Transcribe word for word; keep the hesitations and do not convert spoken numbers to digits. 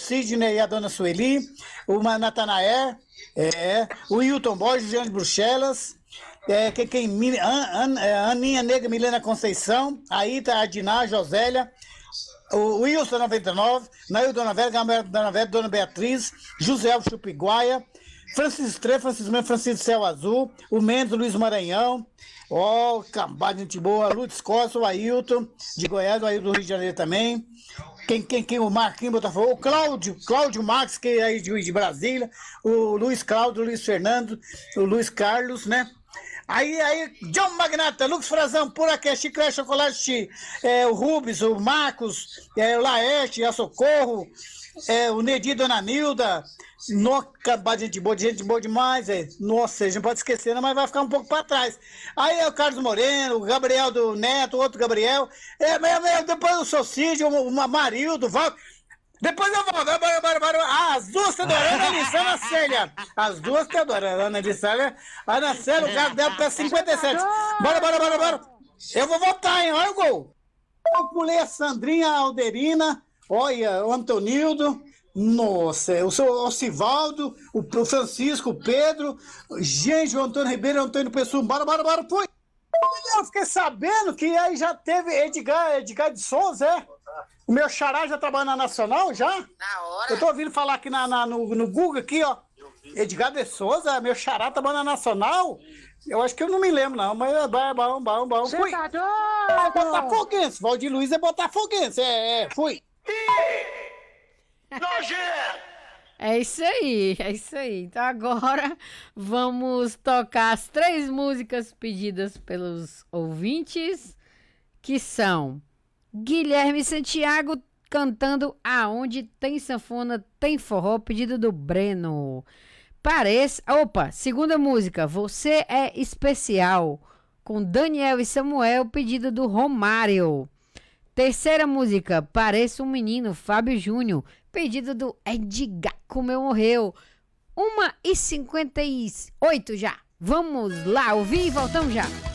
Sidney e a dona Sueli, o Natanaé, é, o Wilton Borges, o Jean de Bruxelas, é, quem, quem, An, An, é, Aninha Negra, Milena Conceição, a Ita, a Diná, a Josélia, o Wilson noventa e nove, Nail Dona Vera, Gabriel Dona Vera, Dona Beatriz, José Alves Chupiguaia, Francisco Estrela, Francisco Mendes, Francisco Céu Azul, o Mendes, Luiz Maranhão, ó, oh, cambada de gente boa, Lutz Costa, o Ailton de Goiás, o Ailton do Rio de Janeiro também. Quem, quem, quem, o Marquinhos Botafogo, o Cláudio, Cláudio Marques, que é aí de, de Brasília, o Luiz Cláudio, o Luiz Fernando, o Luiz Carlos, né? Aí, aí, John Magnata, Lux Frazão, Puraquê, Chiclete, Chocolate, é, o Rubens, o Marcos, é, o Laerte, a Socorro, é, o Nedir, Dona Nilda, nossa, de gente boa, de gente boa demais, é. Nossa, a gente não pode esquecer, não, mas vai ficar um pouco para trás. Aí é o Carlos Moreno, o Gabriel do Neto, o outro Gabriel, é, é, depois o Socide, o, o Marildo, o Val... Depois eu volto. Ah, as duas estão adorando a lição, Ana Célia. As duas estão adorando a Ana Célia. A Ana Célia, o cara dela para cinquenta e sete. Bora, bora, bora, bora. Eu vou votar, hein? Olha o gol. Eu pulei a Sandrinha, a Alderina, olha, o Antonildo. Nossa, o seu Osivaldo, o Francisco, o Pedro. Gente, o Antônio Ribeiro, o Antônio Pessoa. Bora, bora, bora. Foi. Eu fiquei sabendo que aí já teve Edgar, Edgar de Souza, é? O meu xará já trabalha na Nacional, já? Na hora. Eu tô ouvindo falar aqui na, na, no, no Google, aqui, ó. Edgar de Souza, meu xará trabalha na Nacional. Eu acho que eu não me lembro, não, mas é bom, bom, bom. Fui. É botafoguense, Valdir Luiz é botafoguense, é, é, fui. É isso aí, é isso aí. Então agora vamos tocar as três músicas pedidas pelos ouvintes, que são Guilherme Santiago cantando Aonde Tem Sanfona Tem Forró, pedido do Breno. Pareça, opa, segunda música, Você é Especial, com Daniel e Samuel, pedido do Romário. Terceira música, Pareço um Menino, Fábio Júnior, pedido do Edgar, como eu morreu. uma e cinquenta e oito já. Vamos lá ouvir e voltamos já.